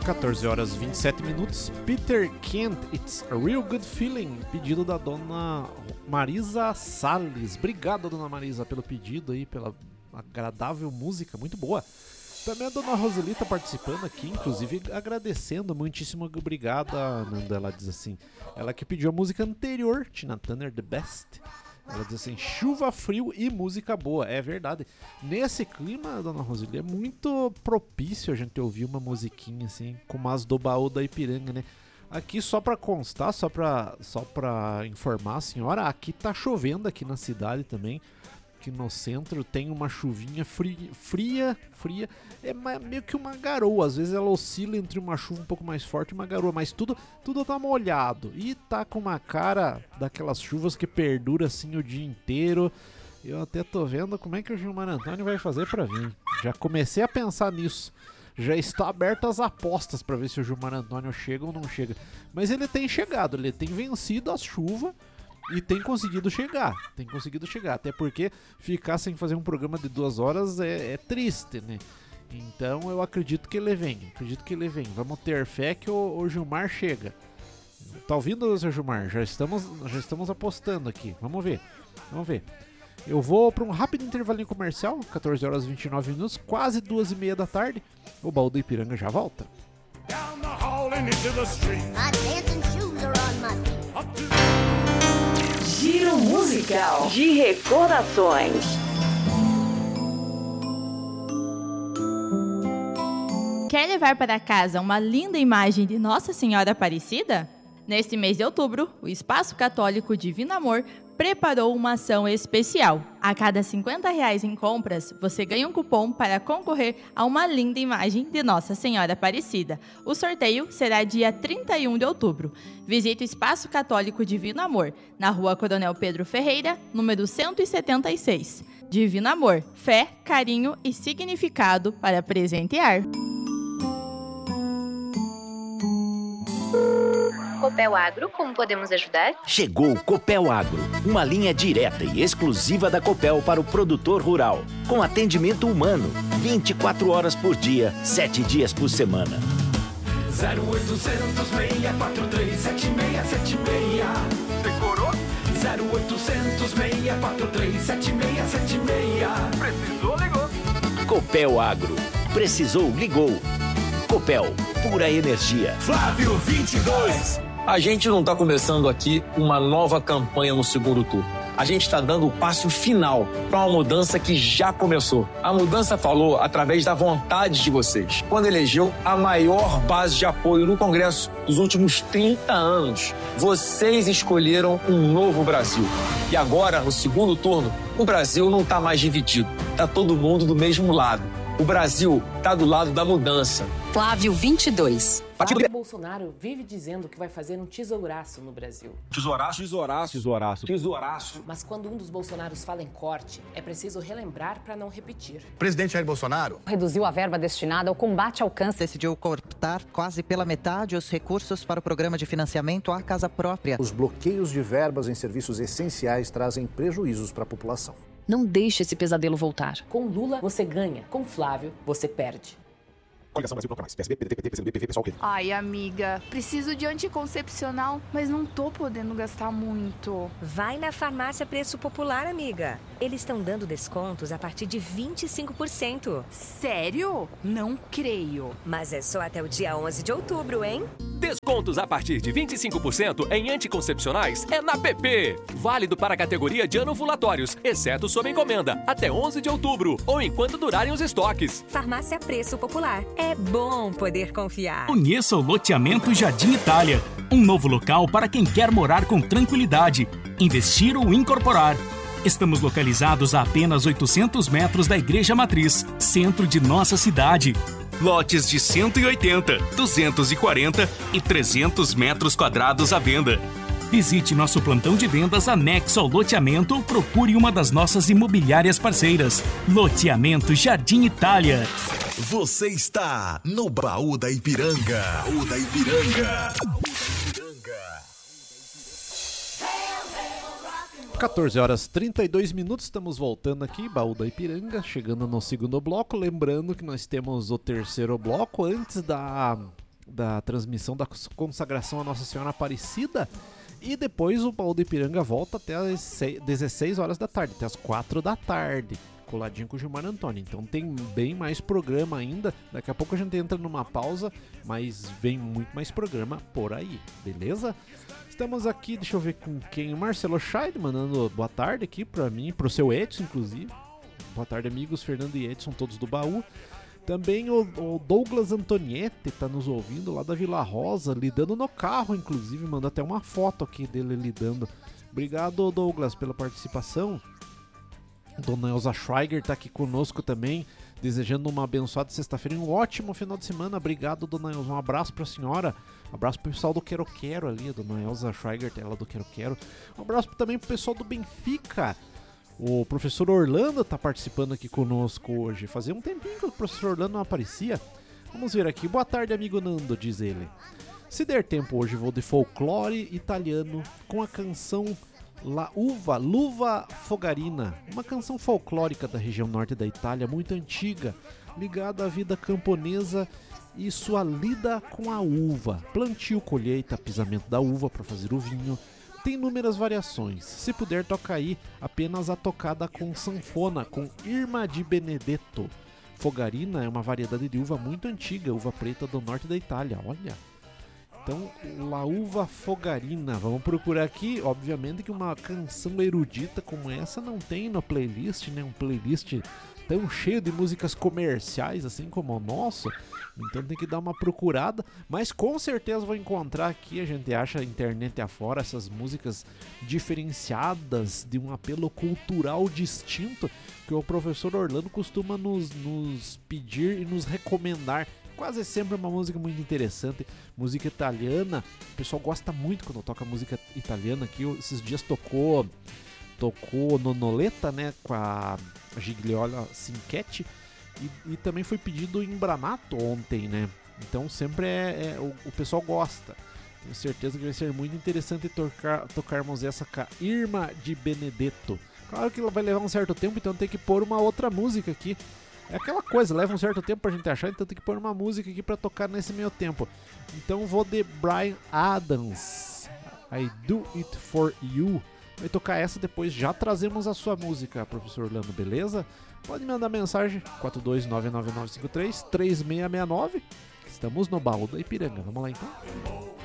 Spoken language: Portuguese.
14 horas 27 minutos. Peter Kent, It's a Real Good Feeling. Pedido da dona Marisa Salles. Obrigado, dona Marisa, pelo pedido aí, pela agradável música, muito boa. Também a dona Roselita participando aqui, inclusive agradecendo, muitíssimo obrigada, Nanda. Ela diz assim, ela que pediu a música anterior, Tina Turner, The Best. Ela diz assim, chuva, frio e música boa. É verdade. Nesse clima, dona Roseli, é muito propício a gente ouvir uma musiquinha assim, como as do Baú da Ipiranga, né? Aqui só pra constar, só pra informar a senhora, aqui tá chovendo aqui na cidade também. Aqui no centro tem uma chuvinha fria, é meio que uma garoa, às vezes ela oscila entre uma chuva um pouco mais forte e uma garoa, mas tudo tá molhado e tá com uma cara daquelas chuvas que perdura assim o dia inteiro. Eu até tô vendo como é que o Gilmar Antônio vai fazer pra vir, já comecei a pensar nisso, já está aberto as apostas pra ver se o Gilmar Antônio chega ou não chega, mas ele tem chegado, ele tem vencido a chuva. E tem conseguido chegar, até porque ficar sem fazer um programa de 2 horas é triste, né? Então eu acredito que ele vem, vamos ter fé que o Gilmar chega. Tá ouvindo, seu Gilmar? Já estamos apostando aqui, vamos ver. Eu vou para um rápido intervalinho comercial, 14 horas e 29 minutos, quase 2h30 da tarde, o Baú do Ipiranga já volta. Down the hall and into the street. My dancing shoes are on my feet. Giro musical de recordações. Quer levar para casa uma linda imagem de Nossa Senhora Aparecida? Neste mês de outubro, o Espaço Católico Divino Amor preparou uma ação especial. A cada R$50 em compras, você ganha um cupom para concorrer a uma linda imagem de Nossa Senhora Aparecida. O sorteio será dia 31 de outubro. Visite o Espaço Católico Divino Amor, na Rua Coronel Pedro Ferreira, número 176. Divino Amor, fé, carinho e significado para presentear. Copel Agro, como podemos ajudar? Chegou o Copel Agro, uma linha direta e exclusiva da Copel para o produtor rural, com atendimento humano, 24 horas por dia, 7 dias por semana. 0800 643 7676. Decorou? 0800 643 7676. Precisou, ligou. Copel Agro. Precisou, ligou. Copel, pura energia. Flávio 22. A gente não está começando aqui uma nova campanha no segundo turno. A gente está dando o passo final para uma mudança que já começou. A mudança falou através da vontade de vocês, quando elegeu a maior base de apoio no Congresso dos últimos 30 anos. Vocês escolheram um novo Brasil. E agora, no segundo turno, o Brasil não está mais dividido. Está todo mundo do mesmo lado. O Brasil está do lado da mudança. Flávio 22. Flávio Bolsonaro vive dizendo que vai fazer um tesouraço no Brasil. Tesouraço. Mas quando um dos Bolsonaros fala em corte, é preciso relembrar para não repetir. Presidente Jair Bolsonaro reduziu a verba destinada ao combate ao câncer. Decidiu cortar quase pela metade os recursos para o programa de financiamento à casa própria. Os bloqueios de verbas em serviços essenciais trazem prejuízos para a população. Não deixe esse pesadelo voltar. Com Lula, você ganha. Com Flávio, você perde. Coligação Brasil Bloco Mais. PSB, PDT, PT, PCdoB, PV, PSOL, Ai, amiga, preciso de anticoncepcional, mas não tô podendo gastar muito. Vai na Farmácia Preço Popular, amiga. Eles estão dando descontos a partir de 25%. Sério? Não creio. Mas é só até o dia 11 de outubro, hein? Descontos a partir de 25% em anticoncepcionais é na PP. Válido para a categoria de anovulatórios, exceto sob encomenda, até 11 de outubro ou enquanto durarem os estoques. Farmácia Preço Popular. É bom poder confiar. Conheça o loteamento Jardim Itália. Um novo local para quem quer morar com tranquilidade, investir ou incorporar. Estamos localizados a apenas 800 metros da Igreja Matriz, centro de nossa cidade. Lotes de 180, 240 e 300 metros quadrados à venda. Visite nosso plantão de vendas anexo ao loteamento ou procure uma das nossas imobiliárias parceiras. Loteamento Jardim Itália. Você está no Baú da Ipiranga. Baú da Ipiranga. 14 horas 32 minutos, estamos voltando aqui, Baú da Ipiranga, chegando no segundo bloco. Lembrando que nós temos o terceiro bloco antes da transmissão da consagração à Nossa Senhora Aparecida. E depois o Baú do Ipiranga volta até as 16 horas da tarde, até as 4 da tarde, coladinho com o Gilmar Antônio. Então tem bem mais programa ainda. Daqui a pouco a gente entra numa pausa, mas vem muito mais programa por aí, beleza? Estamos aqui, deixa eu ver com quem, o Marcelo Scheid mandando boa tarde aqui pra mim, pro seu Edson inclusive. Boa tarde, amigos, Fernando e Edson, todos do Baú. Também o Douglas Antonietti tá nos ouvindo lá da Vila Rosa, lidando no carro, inclusive, mandou até uma foto aqui dele lidando. Obrigado, Douglas, pela participação. Dona Elza Schweiger tá aqui conosco também, desejando uma abençoada sexta-feira e um ótimo final de semana. Obrigado, Dona Elza, um abraço pra senhora, um abraço pro pessoal do Quero Quero ali, a Dona Elza Schweiger, ela do Quero Quero. Um abraço também pro pessoal do Benfica. O professor Orlando tá participando aqui conosco hoje. Fazia um tempinho que o professor Orlando não aparecia. Vamos ver aqui. Boa tarde, amigo Nando, diz ele. Se der tempo hoje vou de folclore italiano com a canção La Luva Fogarina, uma canção folclórica da região norte da Itália, muito antiga, ligada à vida camponesa e sua lida com a uva. Plantio, colheita, pisamento da uva para fazer o vinho. Tem inúmeras variações. Se puder, toca aí apenas a tocada com sanfona, com Irma di Benedetto. Fogarina é uma variedade de uva muito antiga, uva preta do norte da Itália, olha. Então, La Uva Fogarina, vamos procurar aqui. Obviamente que uma canção erudita como essa não tem na playlist, né? Um playlist tão cheio de músicas comerciais assim como o nosso, então tem que dar uma procurada, mas com certeza vou encontrar aqui, a gente acha a internet afora, essas músicas diferenciadas, de um apelo cultural distinto, que o professor Orlando costuma nos pedir e nos recomendar. Quase sempre uma música muito interessante, música italiana, o pessoal gosta muito quando toca música italiana. Aqui esses dias tocou Nonoletta, né, com a Gigliola Cinquetti, e também foi pedido em Bramato ontem, né, então sempre o pessoal gosta. Tenho certeza que vai ser muito interessante tocarmos essa com a Irma di Benedetto. Claro que vai levar um certo tempo, então tem que pôr uma outra música aqui. É aquela coisa, leva um certo tempo pra gente achar, então tem que pôr uma música aqui pra tocar nesse meio tempo. Então vou de Bryan Adams, I Do It For You. Vai tocar essa, depois já trazemos a sua música, professor Orlando, beleza? Pode mandar mensagem, 4299953-3669. Estamos no Baú da Ipiranga, vamos lá então?